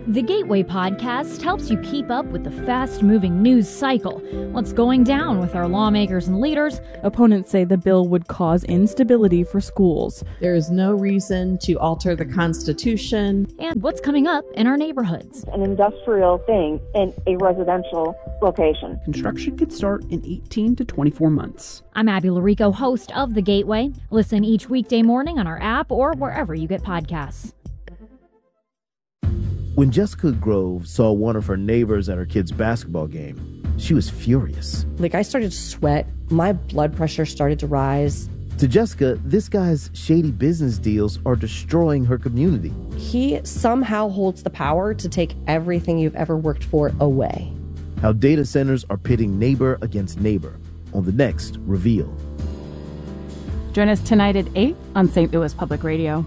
The Gateway Podcast helps you keep up with the fast-moving news cycle. What's going down with our lawmakers and leaders? Opponents say the bill would cause instability for schools. There is no reason to alter the Constitution. And what's coming up in our neighborhoods. An industrial thing in a residential location. Construction could start in 18 to 24 months. I'm Abby Larico, host of The Gateway. Listen each weekday morning on our app or wherever you get podcasts. When Jessica Grove saw one of her neighbors at her kid's basketball game, she was furious. I started to sweat. My blood pressure started to rise. To Jessica, this guy's shady business deals are destroying her community. He somehow holds the power to take everything you've ever worked for away. How data centers are pitting neighbor against neighbor on the next Reveal. Join us tonight at 8 on St. Louis Public Radio.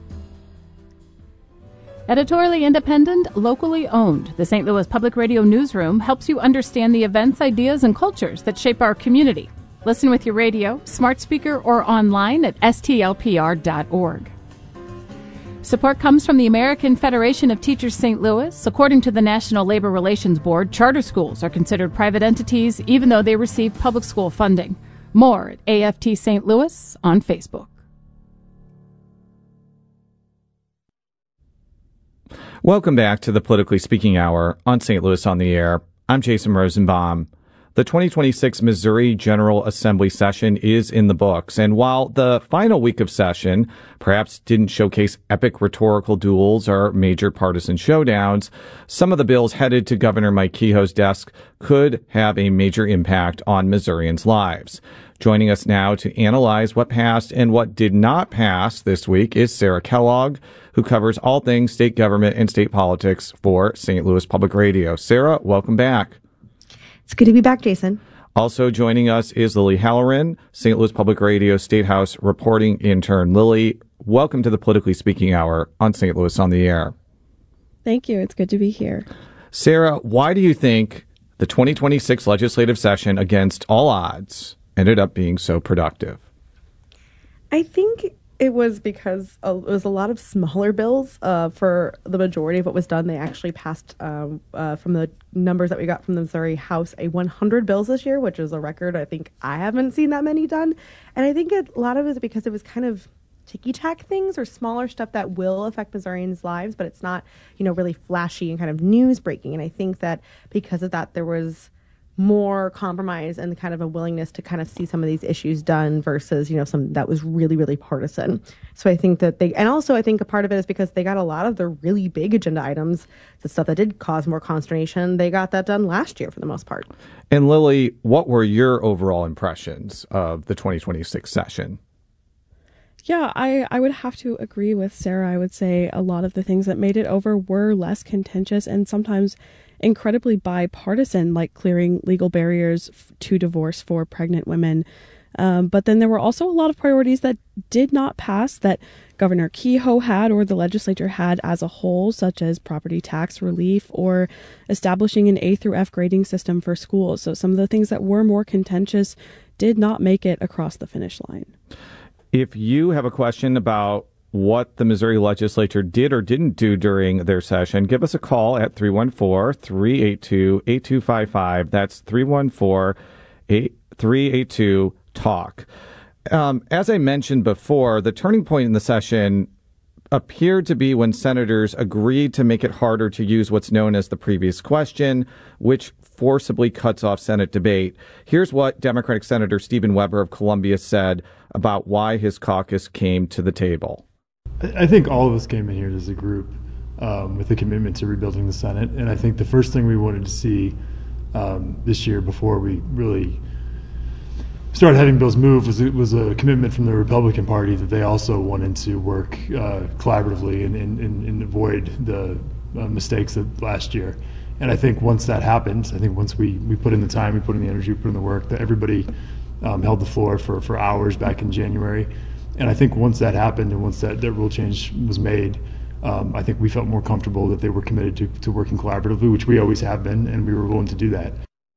Editorially independent, locally owned, the St. Louis Public Radio newsroom helps you understand the events, ideas, and cultures that shape our community. Listen with your radio, smart speaker, or online at stlpr.org. Support comes from the American Federation of Teachers St. Louis. According to the National Labor Relations Board, charter schools are considered private entities even though they receive public school funding. More at AFT St. Louis on Facebook. Welcome back to the Politically Speaking Hour on St. Louis on the Air. I'm Jason Rosenbaum. The 2026 Missouri General Assembly session is in the books, and while the final week of session perhaps didn't showcase epic rhetorical duels or major partisan showdowns, some of the bills headed to Governor Mike Kehoe's desk could have a major impact on Missourians' lives. Joining us now to analyze what passed and what did not pass this week is Sarah Kellogg, who covers all things state government and state politics for St. Louis Public Radio. Sarah, welcome back. It's good to be back, Jason. Also joining us is Lily Halloran, St. Louis Public Radio State House reporting intern. Lily, welcome to the Politically Speaking Hour on St. Louis on the Air. Thank you. It's good to be here. Sarah, why do you think the 2026 legislative session, against all odds, ended up being so productive? I think it was because it was a lot of smaller bills. For the majority of what was done, they actually passed, from the numbers that we got from the Missouri House, 100 bills this year, which is a record. I think I haven't seen that many done. And I think a lot of it is because it was kind of ticky-tack things or smaller stuff that will affect Missourians' lives, but it's not, really flashy and kind of news breaking. And I think that because of that, there was more compromise and kind of a willingness to kind of see some of these issues done versus, some that was really, really partisan. So I think that I think a part of it is because they got a lot of the really big agenda items, the stuff that did cause more consternation, they got that done last year for the most part. And Lily, what were your overall impressions of the 2026 session? Yeah, I would have to agree with Sarah. I would say a lot of the things that made it over were less contentious and sometimes incredibly bipartisan, like clearing legal barriers to divorce for pregnant women. But then there were also a lot of priorities that did not pass that Governor Kehoe had or the legislature had as a whole, such as property tax relief or establishing an A through F grading system for schools. So some of the things that were more contentious did not make it across the finish line. If you have a question about what the Missouri legislature did or didn't do during their session, give us a call at 314-382-8255. That's 314-382-TALK. As I mentioned before, the turning point in the session appeared to be when senators agreed to make it harder to use what's known as the previous question, which forcibly cuts off Senate debate. Here's what Democratic Senator Stephen Weber of Columbia said about why his caucus came to the table. I think all of us came in here as a group with a commitment to rebuilding the Senate. And I think the first thing we wanted to see this year before we really started having bills move was a commitment from the Republican Party that they also wanted to work collaboratively and avoid the mistakes of last year. And I think once that happened, once we put in the time, we put in the energy, we put in the work, that everybody held the floor for hours back in January. And I think once that happened and once that rule change was made, I think we felt more comfortable that they were committed to working collaboratively, which we always have been, and we were willing to do that.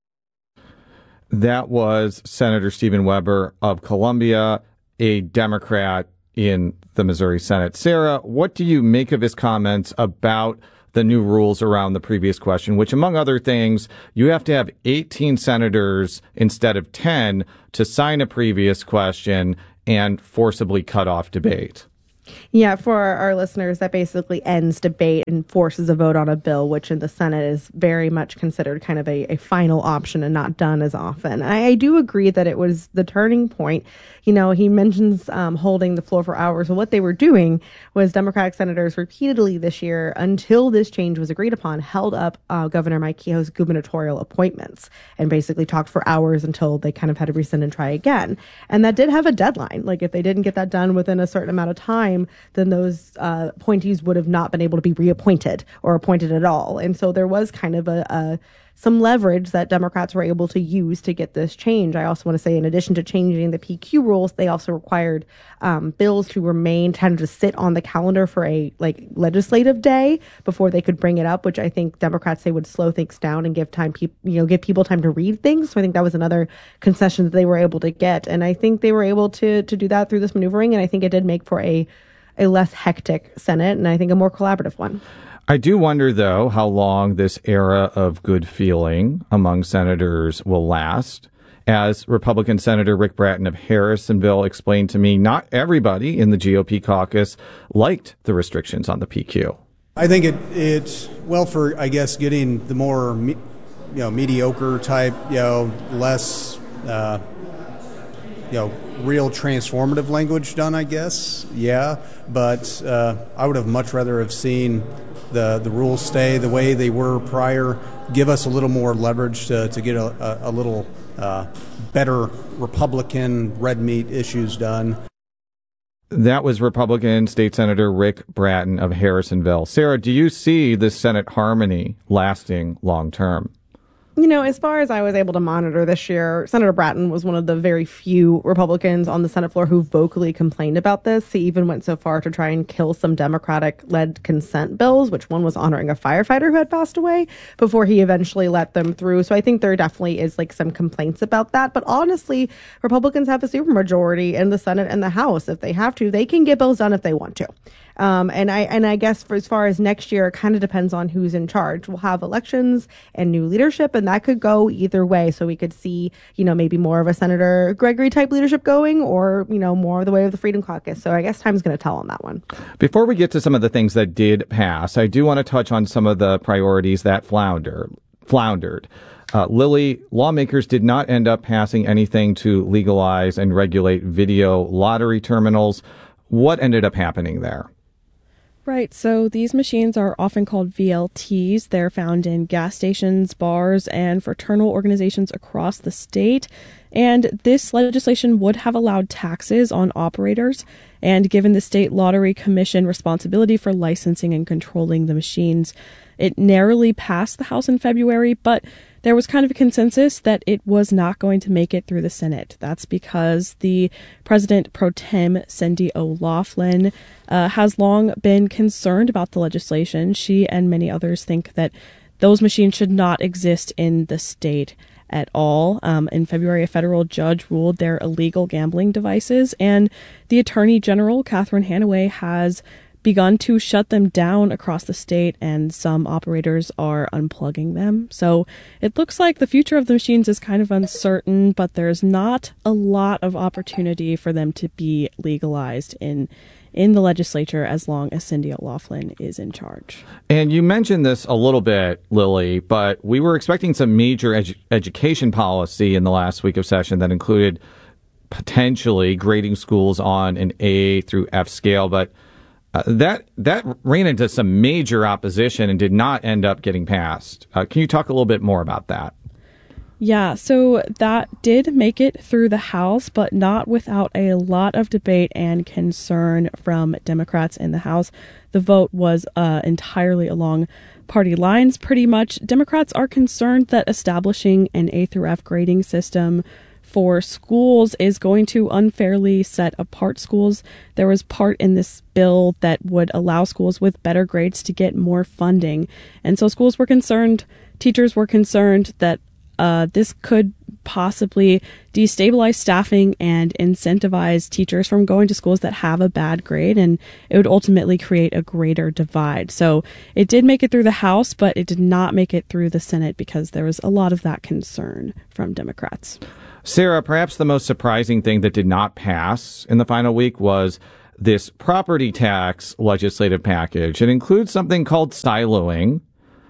That was Senator Stephen Weber of Columbia, a Democrat in the Missouri Senate. Sarah, what do you make of his comments about the new rules around the previous question, which, among other things, you have to have 18 senators instead of 10 to sign a previous question and forcibly cut off debate. Yeah, for our listeners, that basically ends debate and forces a vote on a bill, which in the Senate is very much considered kind of a final option and not done as often. I do agree that it was the turning point. You know, he mentions holding the floor for hours. Well, what they were doing was Democratic senators repeatedly this year, until this change was agreed upon, held up Governor Mike Kehoe's gubernatorial appointments and basically talked for hours until they kind of had to rescind and try again. And that did have a deadline. Like, if they didn't get that done within a certain amount of time, then those appointees would have not been able to be reappointed or appointed at all. And so there was kind of some leverage that Democrats were able to use to get this change. I also want to say, in addition to changing the PQ rules, they also required bills to remain kind of to sit on the calendar for a legislative day before they could bring it up, which I think Democrats say would slow things down and give people time to read things. So I think that was another concession that they were able to get. And I think they were able to do that through this maneuvering. And I think it did make for a less hectic Senate, and I think a more collaborative one. I do wonder, though, how long this era of good feeling among senators will last. As Republican Senator Rick Bratton of Harrisonville explained to me, not everybody in the GOP caucus liked the restrictions on the PQ. I think it's well for, I guess, getting the more mediocre type, less real transformative language done, I guess. Yeah, but I would have much rather have seen the rules stay the way they were prior, give us a little more leverage to get a little better Republican red meat issues done. That was Republican State Senator Rick Bratton of Harrisonville. Sarah, do you see this Senate harmony lasting long term? You know, as far as I was able to monitor this year, Senator Bratton was one of the very few Republicans on the Senate floor who vocally complained about this. He even went so far to try and kill some Democratic-led consent bills, which one was honoring a firefighter who had passed away, before he eventually let them through. So I think there definitely is some complaints about that. But honestly, Republicans have a supermajority in the Senate and the House. If they have to, they can get bills done if they want to. And I guess for as far as next year, it kind of depends on who's in charge. We'll have elections and new leadership, and that could go either way. So we could see, maybe more of a Senator Gregory type leadership going, or, more of the way of the Freedom Caucus. So I guess time's going to tell on that one. Before we get to some of the things that did pass, I do want to touch on some of the priorities that floundered. Lily, lawmakers did not end up passing anything to legalize and regulate video lottery terminals. What ended up happening there? Right, so these machines are often called VLTs. They're found in gas stations, bars, and fraternal organizations across the state. And this legislation would have allowed taxes on operators and given the State Lottery Commission responsibility for licensing and controlling the machines. It narrowly passed the House in February, but there was kind of a consensus that it was not going to make it through the Senate. That's because the President pro tem, Cindy O'Loughlin, has long been concerned about the legislation. She and many others think that those machines should not exist in the state at all. In February, a federal judge ruled they're illegal gambling devices, and the Attorney General, Catherine Hanaway, has begun to shut them down across the state, and some operators are unplugging them. So it looks like the future of the machines is kind of uncertain, but there's not a lot of opportunity for them to be legalized in the legislature as long as Cindy O'Loughlin is in charge. And you mentioned this a little bit, Lily, but we were expecting some major education policy in the last week of session that included potentially grading schools on an A through F scale, but that ran into some major opposition and did not end up getting passed. Can you talk a little bit more about that? Yeah, so that did make it through the House, but not without a lot of debate and concern from Democrats in the House. The vote was entirely along party lines, pretty much. Democrats are concerned that establishing an A through F grading system for schools is going to unfairly set apart schools. There was part in this bill that would allow schools with better grades to get more funding. And so schools were concerned, teachers were concerned that this could would possibly destabilize staffing and incentivize teachers from going to schools that have a bad grade, and it would ultimately create a greater divide. So it did make it through the House, but it did not make it through the Senate because there was a lot of that concern from Democrats. Sarah, perhaps the most surprising thing that did not pass in the final week was this property tax legislative package. It includes something called siloing.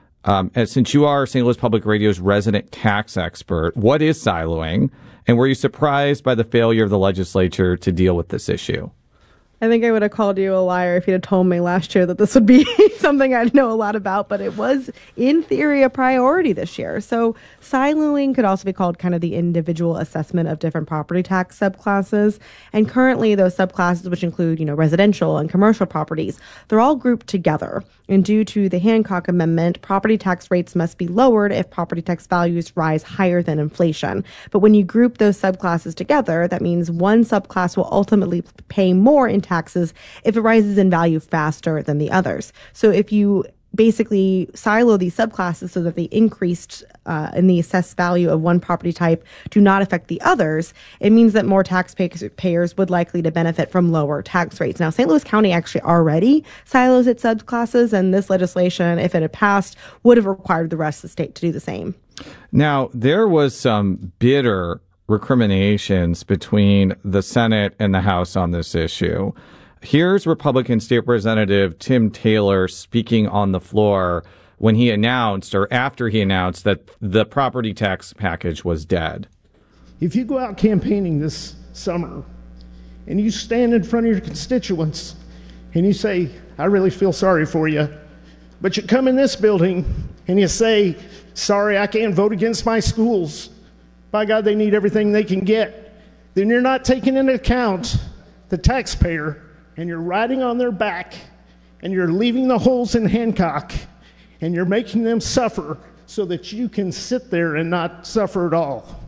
Since you are St. Louis Public Radio's resident tax expert, what is siloing? And were you surprised by the failure of the legislature to deal with this issue? I think I would have called you a liar if you'd have told me last year that this would be something I'd know a lot about, but it was, in theory, a priority this year. So siloing could also be called kind of the individual assessment of different property tax subclasses. And currently, those subclasses, which include, residential and commercial properties, they're all grouped together. And due to the Hancock Amendment, property tax rates must be lowered if property tax values rise higher than inflation. But when you group those subclasses together, that means one subclass will ultimately pay more in taxes if it rises in value faster than the others. So if you basically silo these subclasses so that the increased in the assessed value of one property type do not affect the others, it means that more taxpayers would likely to benefit from lower tax rates. Now, St. Louis County actually already silos its subclasses, and this legislation, if it had passed, would have required the rest of the state to do the same. Now, there was some bitter recriminations between the Senate and the House on this issue. Here's Republican State Representative Tim Taylor speaking on the floor when he announced, or after he announced, that the property tax package was dead. If you go out campaigning this summer and you stand in front of your constituents and you say, I really feel sorry for you, but you come in this building and you say, sorry, I can't vote against my schools. By God, they need everything they can get. Then you're not taking into account the taxpayer, and you're riding on their back, and you're leaving the holes in Hancock, and you're making them suffer so that you can sit there and not suffer at all.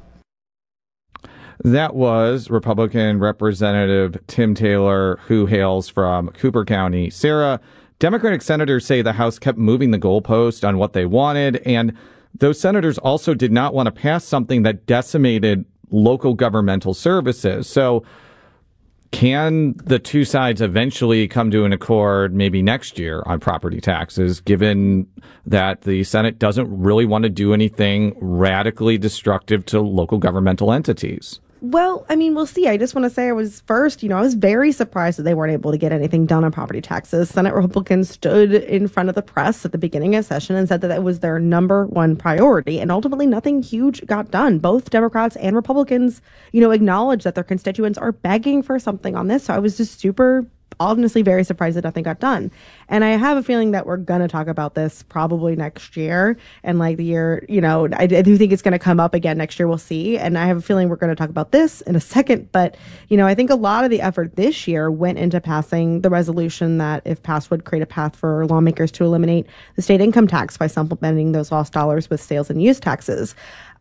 That was Republican Representative Tim Taylor, who hails from Cooper County. Sarah, Democratic senators say the House kept moving the goalpost on what they wanted, and those senators also did not want to pass something that decimated local governmental services. So can the two sides eventually come to an accord maybe next year on property taxes, given that the Senate doesn't really want to do anything radically destructive to local governmental entities? Well, I mean, we'll see. I just want to say I was very surprised that they weren't able to get anything done on property taxes. Senate Republicans stood in front of the press at the beginning of session and said that it was their number one priority. And ultimately, nothing huge got done. Both Democrats and Republicans, acknowledged that their constituents are begging for something on this. So I was just honestly very surprised that nothing got done. And I have a feeling that we're going to talk about this probably next year. And like the year, I do think it's going to come up again next year. We'll see. And I have a feeling we're going to talk about this in a second. But, I think a lot of the effort this year went into passing the resolution that, if passed, would create a path for lawmakers to eliminate the state income tax by supplementing those lost dollars with sales and use taxes.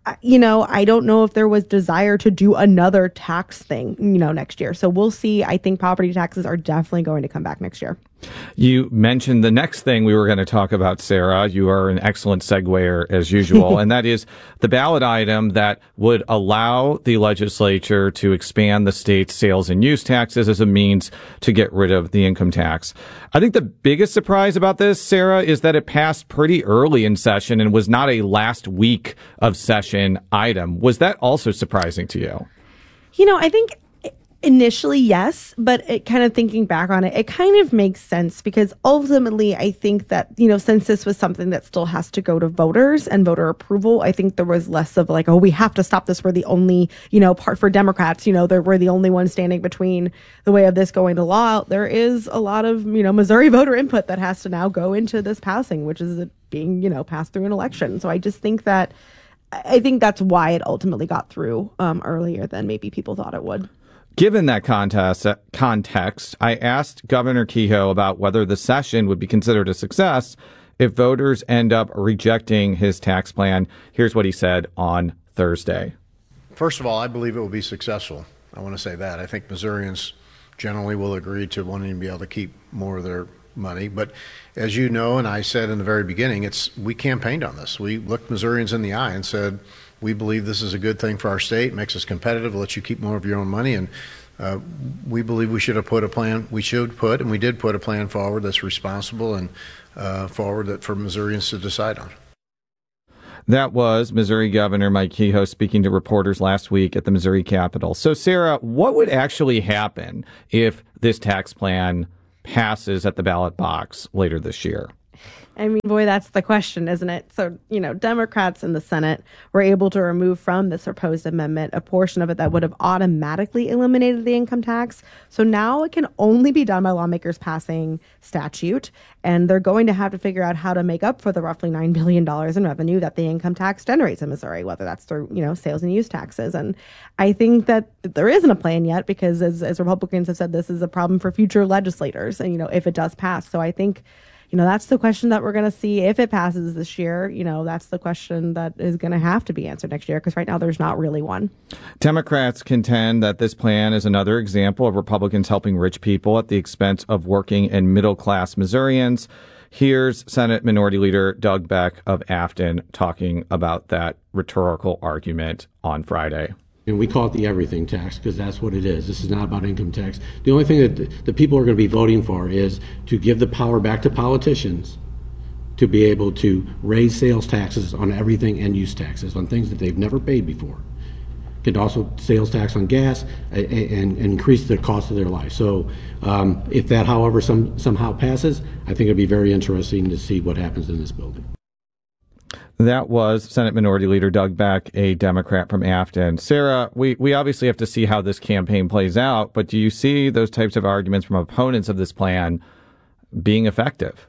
I don't know if there was desire to do another tax thing, next year. So we'll see. I think property taxes are definitely going to come back next year. You mentioned the next thing we were going to talk about, Sarah. You are an excellent seguer as usual, and that is the ballot item that would allow the legislature to expand the state's sales and use taxes as a means to get rid of the income tax. I think the biggest surprise about this, Sarah, is that it passed pretty early in session and was not a last week of session item. Was that also surprising to you? I think initially, yes, but kind of thinking back on it, it kind of makes sense because ultimately I think that, since this was something that still has to go to voters and voter approval, I think there was less of like, oh, we have to stop this. We're the only, part for Democrats, we're the only ones standing between the way of this going to law. There is a lot of, Missouri voter input that has to now go into this passing, which is it being, passed through an election. So I just think that, I think that's why it ultimately got through earlier than maybe people thought it would. Given that context, I asked Governor Kehoe about whether the session would be considered a success if voters end up rejecting his tax plan. Here's what he said on Thursday. First of all, I believe it will be successful. I want to say that. I think Missourians generally will agree to wanting to be able to keep more of their money. But as you know, and I said in the very beginning, we campaigned on this. We looked Missourians in the eye and said, We believe this is a good thing for our state, makes us competitive, lets you keep more of your own money, and we believe we should have put a plan. We did put a plan forward that's responsible and forward that for Missourians to decide on. That was Missouri Governor Mike Kehoe speaking to reporters last week at the Missouri Capitol. So, Sarah, what would actually happen if this tax plan passes at the ballot box later this year? I mean, boy, that's the question, isn't it? So, Democrats in the Senate were able to remove from this proposed amendment a portion of it that would have automatically eliminated the income tax. So now it can only be done by lawmakers passing statute, and they're going to have to figure out how to make up for the roughly $9 billion in revenue that the income tax generates in Missouri, whether that's through, sales and use taxes. And I think that there isn't a plan yet because, as Republicans have said, this is a problem for future legislators, and, if it does pass. So I think that's the question that we're going to see if it passes this year. That's the question that is going to have to be answered next year because right now there's not really one. Democrats contend that this plan is another example of Republicans helping rich people at the expense of working and middle-class Missourians. Here's Senate Minority Leader Doug Beck of Afton talking about that rhetorical argument on Friday. And we call it the everything tax because that's what it is. This is not about income tax. The only thing that the people are going to be voting for is to give the power back to politicians to be able to raise sales taxes on everything and use taxes on things that they've never paid before. Could also sales tax on gas and increase the cost of their life. So if that, however, somehow passes, I think it'd be very interesting to see what happens in this building. That was Senate Minority Leader Doug Beck, a Democrat from Afton. Sarah, we obviously have to see how this campaign plays out, but do you see those types of arguments from opponents of this plan being effective?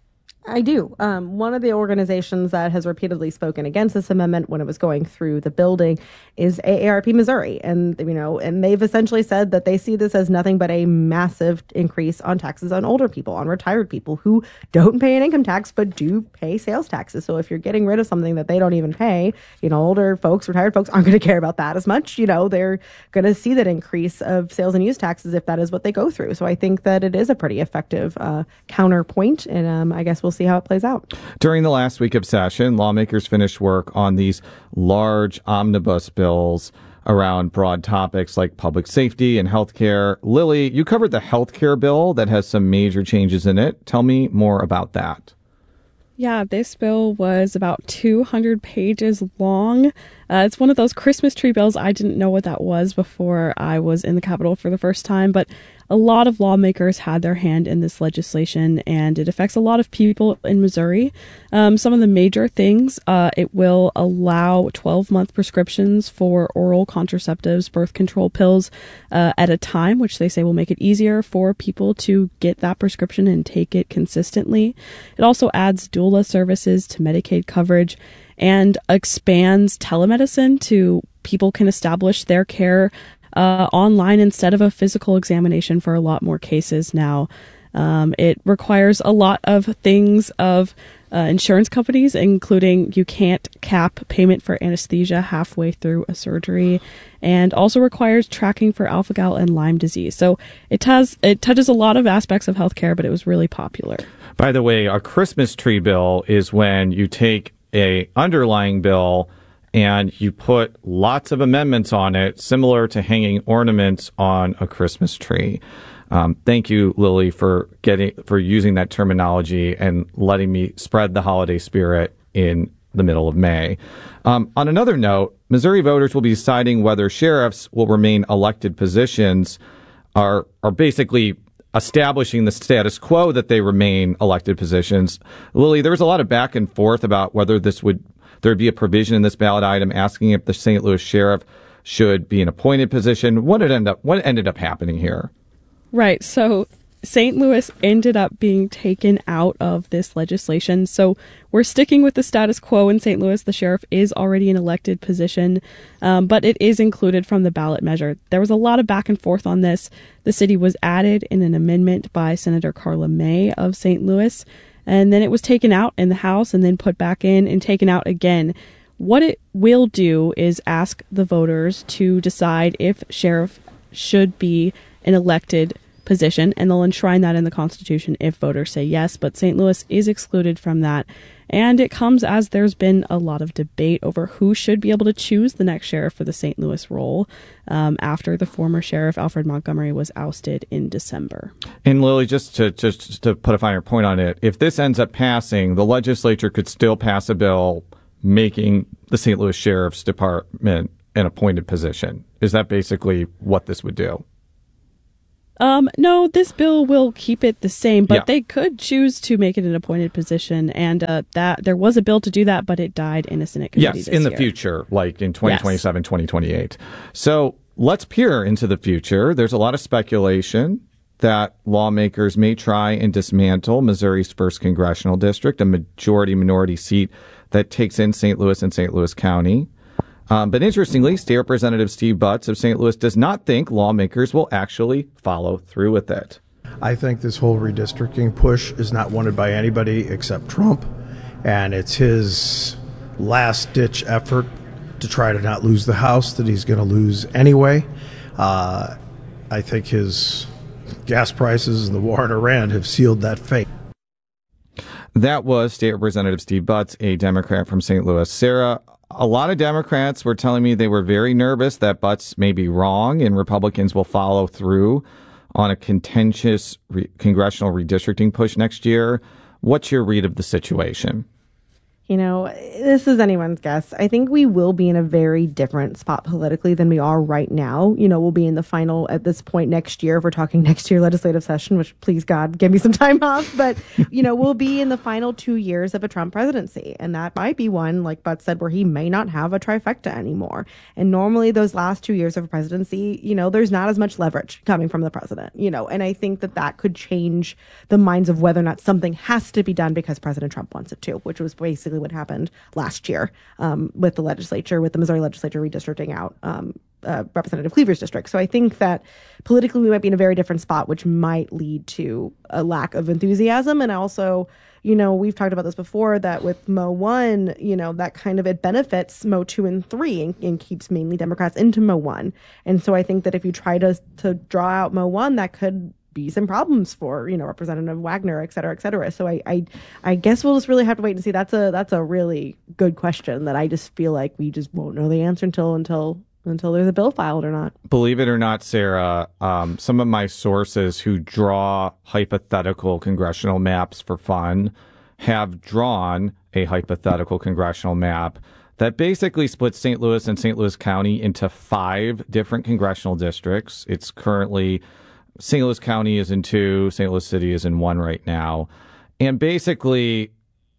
I do. One of the organizations that has repeatedly spoken against this amendment when it was going through the building is AARP Missouri. And, and they've essentially said that they see this as nothing but a massive increase on taxes on older people, on retired people who don't pay an income tax but do pay sales taxes. So if you're getting rid of something that they don't even pay, older folks, retired folks aren't going to care about that as much. They're going to see that increase of sales and use taxes if that is what they go through. So I think that it is a pretty effective counterpoint. And I guess we'll see how it plays out. During the last week of session, lawmakers finished work on these large omnibus bills around broad topics like public safety and healthcare. Lily, you covered the healthcare bill that has some major changes in it. Tell me more about that. Yeah, this bill was about 200 pages long. It's one of those Christmas tree bills. I didn't know what that was before I was in the Capitol for the first time, but a lot of lawmakers had their hand in this legislation, and it affects a lot of people in Missouri. Some of the major things, it will allow 12-month prescriptions for oral contraceptives, birth control pills at a time, which they say will make it easier for people to get that prescription and take it consistently. It also adds doula services to Medicaid coverage and expands telemedicine to people can establish their care online instead of a physical examination for a lot more cases now. It requires a lot of things of insurance companies, including you can't cap payment for anesthesia halfway through a surgery, and also requires tracking for alpha-gal and Lyme disease. So it touches a lot of aspects of healthcare, but it was really popular. By the way, a Christmas tree bill is when you take a underlying bill and you put lots of amendments on it, similar to hanging ornaments on a Christmas tree. Thank you, Lily, for using that terminology and letting me spread the holiday spirit in the middle of May. On another note, Missouri voters will be deciding whether sheriffs will remain elected positions, are basically establishing the status quo that they remain elected positions. Lily, there was a lot of back and forth about whether there'd be a provision in this ballot item asking if the St. Louis sheriff should be an appointed position. What ended up happening here? Right. So St. Louis ended up being taken out of this legislation. So we're sticking with the status quo in St. Louis. The sheriff is already an elected position, but it is included from the ballot measure. There was a lot of back and forth on this. The city was added in an amendment by Senator Carla May of St. Louis, and then it was taken out in the House and then put back in and taken out again. What it will do is ask the voters to decide if sheriff should be an elected position, and they'll enshrine that in the Constitution if voters say yes. But St. Louis is excluded from that. And it comes as there's been a lot of debate over who should be able to choose the next sheriff for the St. Louis role after the former sheriff, Alfred Montgomery, was ousted in December. And Lily, just to put a finer point on it, if this ends up passing, the legislature could still pass a bill making the St. Louis Sheriff's Department an appointed position. Is that basically what this would do? No, this bill will keep it the same, but Yeah. they could choose to make it an appointed position, and that there was a bill to do that, but it died in a Senate committee Yes, this in the year. future, like in 2027, 2028. So let's peer into the future. There's a lot of speculation that lawmakers may try and dismantle Missouri's 1st congressional district, a majority-minority seat that takes in St. Louis and St. Louis County. But interestingly, State Representative Steve Butts of St. Louis does not think lawmakers will actually follow through with it. I think this whole redistricting push is not wanted by anybody except Trump, and it's his last-ditch effort to try to not lose the House that he's going to lose anyway. I think his gas prices and the war in Iran have sealed that fate. That was State Representative Steve Butts, a Democrat from St. Louis. Sarah, a lot of Democrats were telling me they were very nervous that Butts may be wrong and Republicans will follow through on a contentious congressional redistricting push next year. What's your read of the situation? You know, this is anyone's guess. I think we will be in a very different spot politically than we are right now. You know, we'll be in the final at this point next year. If we're talking next year legislative session, which please God, give me some time off. But, you know, we'll be in the final 2 years of a Trump presidency. And that might be one, like Butts said, where he may not have a trifecta anymore. And normally those last 2 years of a presidency, you know, there's not as much leverage coming from the president, you know, and I think that that could change the minds of whether or not something has to be done because President Trump wants it to, which was basically what happened last year with the legislature, with the Missouri legislature redistricting out Representative Cleaver's district. So I think that politically we might be in a very different spot, which might lead to a lack of enthusiasm. And also, you know, we've talked about this before, that with Mo 1, you know, that kind of it benefits Mo 2 and 3 and keeps mainly Democrats into Mo 1. And so I think that if you try to draw out Mo 1, that could be some problems for, you know, Representative Wagner, et cetera, et cetera. So I guess we'll just really have to wait and see. That's a really good question that I just feel like we just won't know the answer until there's a bill filed or not. Believe it or not, Sarah, some of my sources who draw hypothetical congressional maps for fun have drawn a hypothetical congressional map that basically splits St. Louis and St. Louis County into 5 different congressional districts. It's currently St. Louis County is in 2, St. Louis City is in 1 right now. And basically,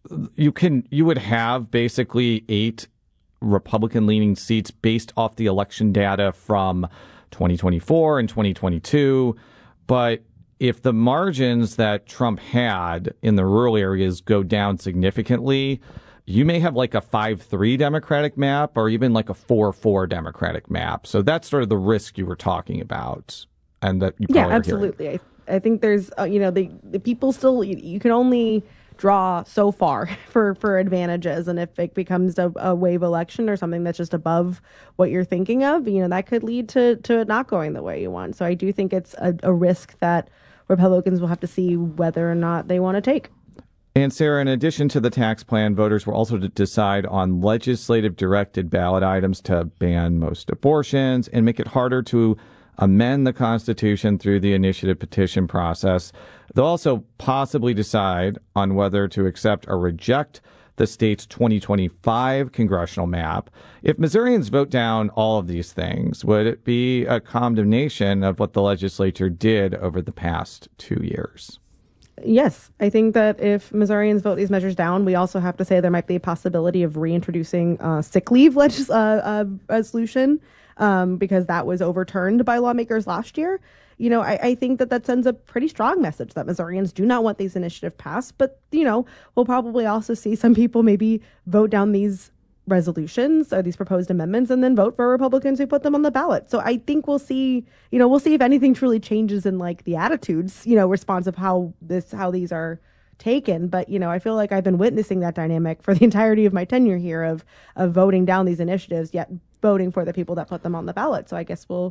you would have basically 8 Republican-leaning seats based off the election data from 2024 and 2022. But if the margins that Trump had in the rural areas go down significantly, you may have like a 5-3 Democratic map or even like a 4-4 Democratic map. So that's sort of the risk you were talking about. And that you yeah, absolutely. I think there's, you know, the people still, you can only draw so far for advantages. And if it becomes a wave election or something that's just above what you're thinking of, you know, that could lead to it not going the way you want. So I do think it's a risk that Republicans will have to see whether or not they want to take. And Sarah, in addition to the tax plan, voters will also decide on legislative directed ballot items to ban most abortions and make it harder to amend the Constitution through the initiative petition process. They'll also possibly decide on whether to accept or reject the state's 2025 congressional map. If Missourians vote down all of these things, would it be a condemnation of what the legislature did over the past 2 years? Yes, I think that if Missourians vote these measures down, we also have to say there might be a possibility of reintroducing sick leave resolution. Because that was overturned by lawmakers last year. You know, I think that sends a pretty strong message that Missourians do not want these initiatives passed. But, you know, we'll probably also see some people maybe vote down these resolutions or these proposed amendments and then vote for Republicans who put them on the ballot. So I think we'll see if anything truly changes in like the attitudes, you know, response of how these are taken. But, you know, I feel like I've been witnessing that dynamic for the entirety of my tenure here of voting down these initiatives, yet voting for the people that put them on the ballot. So I guess we'll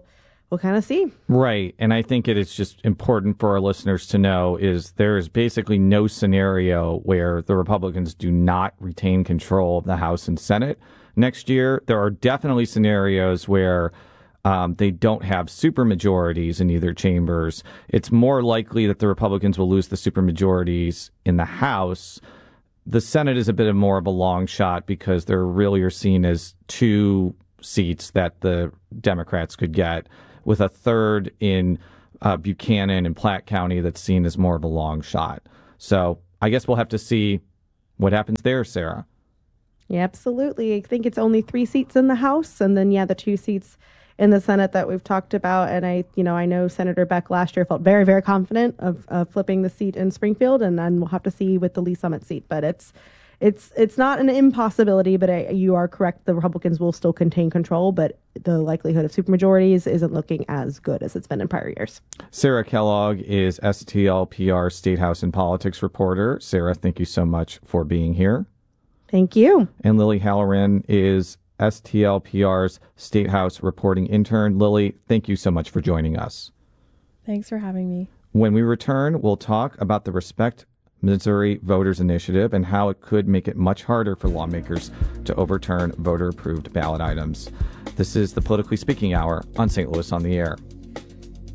we'll kind of see. Right. And I think it is just important for our listeners to know is there is basically no scenario where the Republicans do not retain control of the House and Senate next year. There are definitely scenarios where they don't have supermajorities in either chambers. It's more likely that the Republicans will lose the supermajorities in the House. The Senate is a bit more of a long shot because there really are seen as 2 seats that the Democrats could get, with a third in Buchanan and Platte County that's seen as more of a long shot. So I guess we'll have to see what happens there, Sarah. Yeah, absolutely. I think it's only 3 seats in the House, and then, the 2 seats in the Senate that we've talked about. And I know Senator Beck last year felt very, very confident of flipping the seat in Springfield, and then we'll have to see with the Lee Summit seat. But it's not an impossibility, but you are correct. The Republicans will still contain control, but the likelihood of supermajorities isn't looking as good as it's been in prior years. Sarah Kellogg is STLPR State House and Politics reporter. Sarah, thank you so much for being here. Thank you. And Lily Halloran is STLPR's State House reporting intern. Lily, thank you so much for joining us. Thanks for having me. When we return, we'll talk about the Respect Missouri Voters Initiative and how it could make it much harder for lawmakers to overturn voter-approved ballot items. This is the Politically Speaking Hour on St. Louis on the Air.